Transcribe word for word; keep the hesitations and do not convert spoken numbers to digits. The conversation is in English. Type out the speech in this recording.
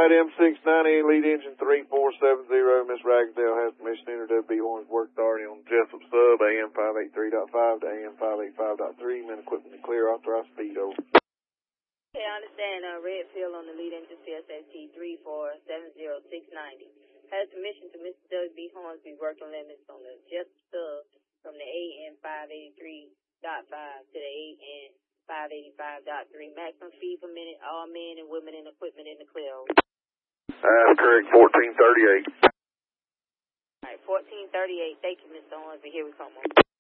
Right, M six ninety, lead engine three four seven zero. Miss Ragsdale has permission to enter W B Horns work authority on Jessup sub, A M five eighty-three point five to A M five eighty-five point three. Men equipment to clear, authorized speed over. Okay, I understand. Uh, Redfield on the lead engine C S S T three four seven zero six ninety. Has permission to Mister W B Horns be working limits on the Jessup sub from the A M five eighty-three point five to the A M five eighty-five point three. Maximum speed per minute, all men and women and equipment in the clear. That's correct, fourteen thirty-eight. All right, fourteen thirty-eight. Thank you, Mister Horns, and here we come on.